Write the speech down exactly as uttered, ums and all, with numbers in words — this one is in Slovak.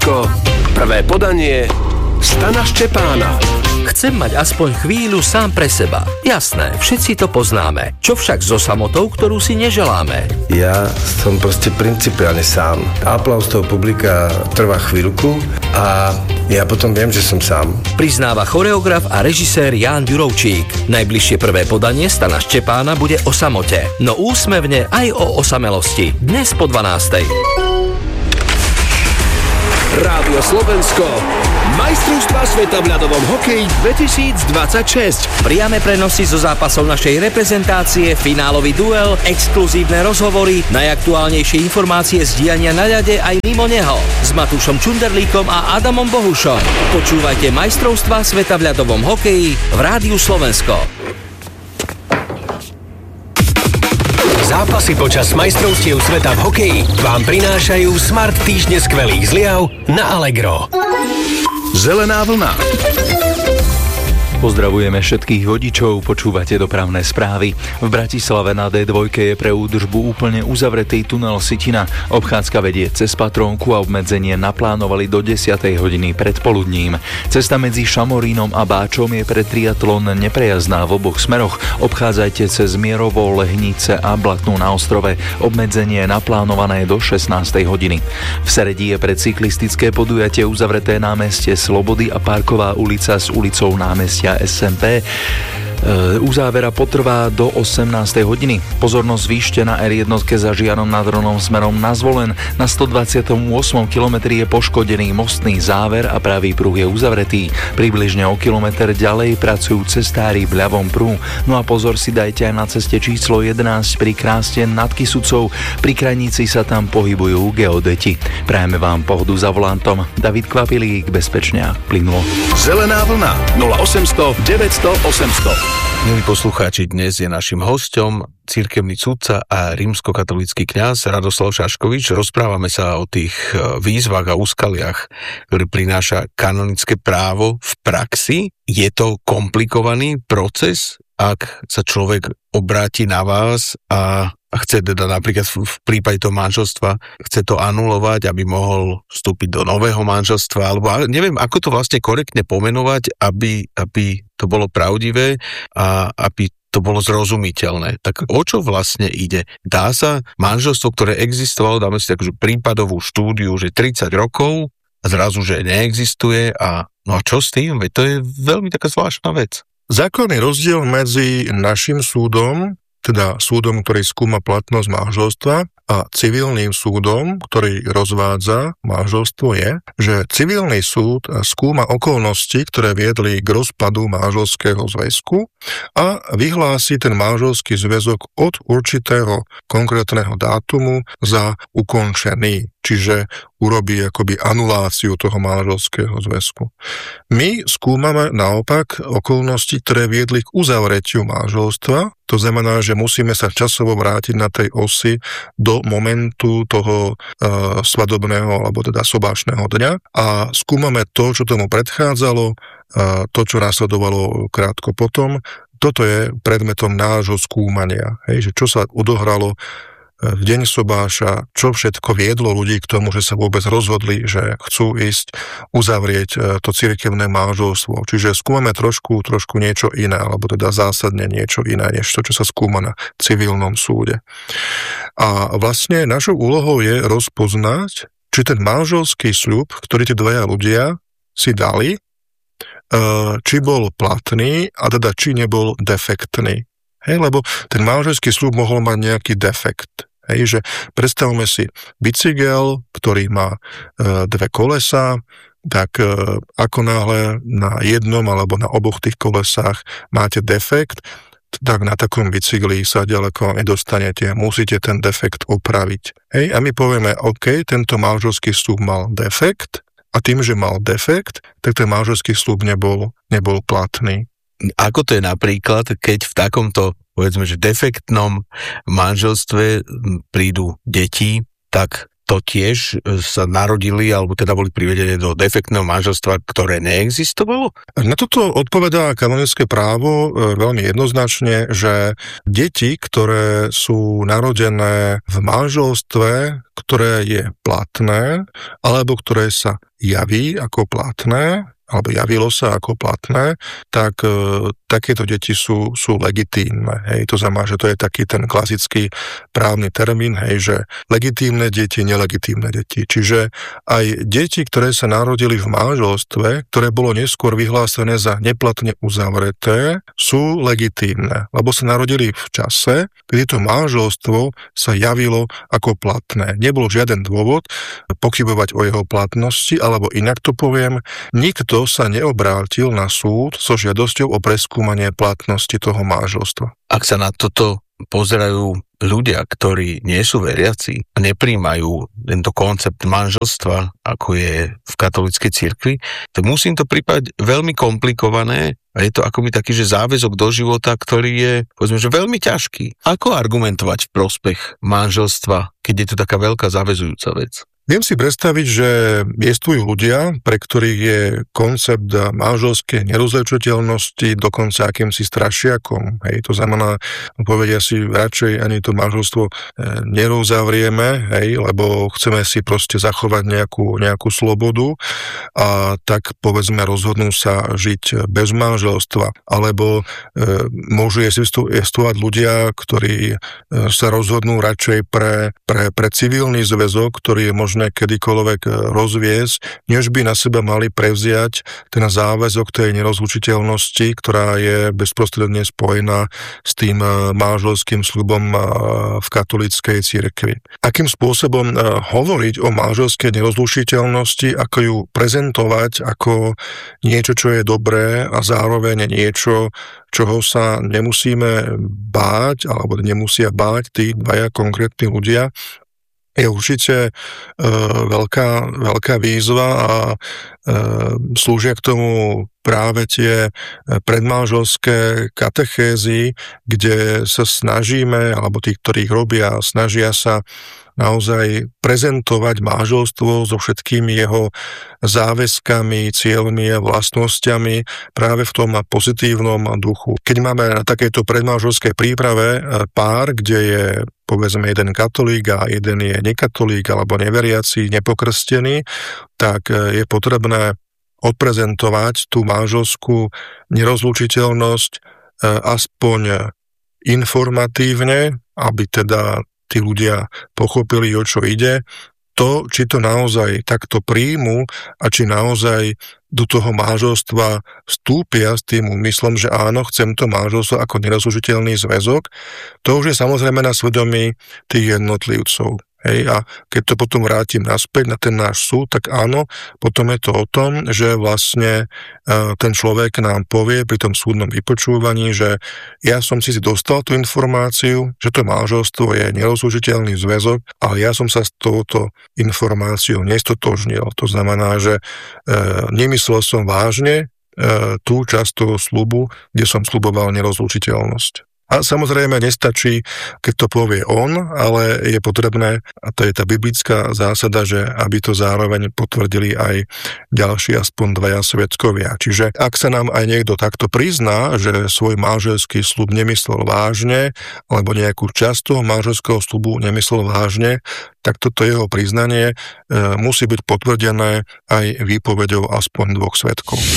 Slovensko. Prvé podanie Stana Ščepána. Chcem mať aspoň chvíľu sám pre seba. Jasné, všetci to poznáme. Čo však so samotou, ktorú si neželáme? Ja som proste principiálne sám. Aplauz toho publika trvá chvíľku a ja potom viem, že som sám. Priznáva choreograf a režisér Ján Ďurovčík. Najbližšie prvé podanie Stana Ščepána bude o samote. No úsmevne aj o osamelosti. Dnes po dvanástej. Rádio Slovensko. Majstrovstvá sveta v ľadovom hokeji dvetisícdvadsaťšesť. Priame prenosy zo zápasov našej reprezentácie, finálový duel, exkluzívne rozhovory, najaktuálnejšie informácie z diania na ľade aj mimo neho. S Matúšom Čunderlíkom a Adamom Bohušom. Počúvajte Majstrovstvá sveta v ľadovom hokeji v Rádiu Slovensko. Zápasy počas majstrovstiev sveta v hokeji vám prinášajú Smart týždne skvelých zliav na Allegro. Zelená vlna. Pozdravujeme všetkých vodičov, počúvate dopravné správy. V Bratislave na dé dva je pre údržbu úplne uzavretý tunel Sitina. Obchádzka vedie cez Patrónku a obmedzenie naplánovali do desiatej hodiny predpoludním. Cesta medzi Šamorínom a Báčom je pre triatlon neprejazdná v oboch smeroch. Obchádzajte cez Mierovo, Lehnice a Blatnú na Ostrove. Obmedzenie je naplánované do šestnástej hodiny. V Seredi je pre cyklistické podujatie uzavreté námestie Slobody a Parková ulica s ulicou Námestia es em pé. Uzávera potrvá do osemnástej hodiny. Pozornosť zvýšte na er jedna za Žiarom nad Hronom smerom na Zvolen. Na stodvadsiatom ôsmom kilometri je poškodený mostný záver a pravý pruh je uzavretý. Približne o kilometr ďalej pracujú cestári v ľavom pruhu. No a pozor si dajte aj na ceste číslo jedenásť pri Kráste nad Kysucou. Pri krajnici sa tam pohybujú geodeti. Prajeme vám pohodu za volantom. David Kvapilík, bezpečne a plynulo. Zelená vlna nula osemsto deväťsto osemsto. Milí poslucháči, dnes je našim hosťom cirkevný sudca a rímskokatolícky kňaz Radoslav Šaškovič. Rozprávame sa o tých výzvach a úskaliach, ktoré prináša kanonické právo v praxi. Je to komplikovaný proces, ak sa človek obráti na vás a chce teda napríklad v prípade toho manželstva, chce to anulovať, aby mohol vstúpiť do nového manželstva, alebo neviem, ako to vlastne korektne pomenovať, aby, aby to bolo pravdivé a aby to bolo zrozumiteľné. Tak o čo vlastne ide? Dá sa manželstvo, ktoré existovalo, dáme si takú prípadovú štúdiu, že tridsať rokov a zrazu, že neexistuje a no a čo s tým? Veď to je veľmi taká zvláštna vec. Základný rozdiel medzi našim súdom, teda súdom, ktorý skúma platnosť manželstva, a civilným súdom, ktorý rozvádza manželstvo, je, že civilný súd skúma okolnosti, ktoré viedli k rozpadu manželského zväzku a vyhlási ten manželský zväzok od určitého konkrétneho dátumu za ukončený. Čiže urobí akoby anuláciu toho manželského zväzku. My skúmame naopak okolnosti, ktoré viedli k uzavretiu manželstva. To znamená, že musíme sa časovo vrátiť na tej osi do momentu toho e, svadobného alebo teda sobášneho dňa a skúmame to, čo tomu predchádzalo, e, to, čo nasledovalo krátko potom. Toto je predmetom nášho skúmania, hej, že čo sa odohralo v deň sobáša, čo všetko viedlo ľudí k tomu, že sa vôbec rozhodli, že chcú ísť uzavrieť to cirkevné manželstvo. Čiže skúmame trošku, trošku niečo iné, alebo teda zásadne niečo iné, než to, čo sa skúma na civilnom súde. A vlastne našou úlohou je rozpoznať, či ten manželský sľub, ktorý tí dvaja ľudia si dali, či bol platný a teda či nebol defektný. Hej, lebo ten manželský sľub mohol mať nejaký defekt. Hej, že predstavme si bicykel, ktorý má e, dve kolesá, tak e, ako náhle na jednom alebo na oboch tých kolesách máte defekt, tak na takom bicykli sa ďaleko nedostanete, musíte ten defekt opraviť. Hej, a my povieme, OK, tento manželský sľub mal defekt a tým, že mal defekt, tak ten manželský sľub nebol, nebol platný. Ako to je napríklad, keď v takomto, povedzme, že defektnom manželstve prídu deti, tak to tiež sa narodili, alebo teda boli privedené do defektného manželstva, ktoré neexistovalo? Na toto odpovedá kanonické právo veľmi jednoznačne, že deti, ktoré sú narodené v manželstve, ktoré je platné, alebo ktoré sa javí ako platné, alebo javilo sa ako platné, tak e, takéto deti sú, sú legitímne. Hej. To znamená, že to je taký ten klasický právny termín, hej, že legitímne deti, nelegitímne deti. Čiže aj deti, ktoré sa narodili v manželstve, ktoré bolo neskôr vyhlásené za neplatne uzavreté, sú legitímne, lebo sa narodili v čase, kedy to manželstvo sa javilo ako platné. Nebol žiaden dôvod pochybovať o jeho platnosti, alebo inak to poviem, nikto sa neobrátil na súd so žiadosťou o preskúmanie platnosti toho manželstva. Ak sa na toto pozerajú ľudia, ktorí nie sú veriaci a nepríjmajú tento koncept manželstva, ako je v katolíckej cirkvi, tak musím to prípať veľmi komplikované a je to akoby taký, že záväzok do života, ktorý je, povedzme, že veľmi ťažký. Ako argumentovať v prospech manželstva, keď je to taká veľká zaväzujúca vec? Viem si predstaviť, že existujú ľudia, pre ktorých je koncept manželskej nerozličiteľnosti dokonca akýmsi strašiakom. Hej, to znamená, povedia si, radšej ani to manželstvo nerozavrieme, hej, lebo chceme si proste zachovať nejakú, nejakú slobodu a tak povedzme rozhodnú sa žiť bez manželstva. Alebo e, môžu existovať ľudia, ktorí sa rozhodnú radšej pre, pre, pre civilný zväzok, ktorý je možno kedykoľvek rozviesť, než by na seba mali prevziať ten záväzok tej nerozlučiteľnosti, ktorá je bezprostredne spojená s tým manželským sľubom v katolíckej cirkvi. Akým spôsobom hovoriť o manželskej nerozlučiteľnosti, ako ju prezentovať ako niečo, čo je dobré a zároveň niečo, čoho sa nemusíme báť, alebo nemusia báť tí dvaja konkrétni ľudia, je určite e, veľká, veľká výzva a e, slúžia k tomu práve tie predmanželské katechézy, kde sa snažíme, alebo tí, ktorí ich robia, snažia sa naozaj prezentovať manželstvo so všetkými jeho záväzkami, cieľmi a vlastnosťami práve v tom pozitívnom duchu. Keď máme na takéto predmanželskej príprave pár, kde je povedzme jeden katolík a jeden je nekatolík alebo neveriaci, nepokrstený, tak je potrebné odprezentovať tú manželskú nerozlučiteľnosť aspoň informatívne, aby teda tí ľudia pochopili, o čo ide, to, či to naozaj takto príjmu a či naozaj do toho manželstva vstúpia s tým úmyslom, že áno, chcem to manželstvo ako nerozlučiteľný zväzok, to už je samozrejme na svedomí tých jednotlivcov. Hej, a keď to potom vrátim naspäť na ten náš súd, tak áno, potom je to o tom, že vlastne uh, ten človek nám povie pri tom súdnom vypočúvaní, že ja som si dostal tú informáciu, že to manželstvo je nerozlučiteľný zväzok, ale ja som sa s touto informáciou nestotožnil. To znamená, že uh, nemyslel som vážne uh, tú časť toho sľubu, kde som sľuboval nerozlučiteľnosť. A samozrejme nestačí, keď to povie on, ale je potrebné, a to je tá biblická zásada, že aby to zároveň potvrdili aj ďalší aspoň dvaja svedkovia. Čiže ak sa nám aj niekto takto prizná, že svoj manželský sľub nemyslel vážne, alebo nejakú časť toho manželského sľubu nemyslel vážne, tak toto jeho priznanie e, musí byť potvrdené aj výpovedou aspoň dvoch svedkov.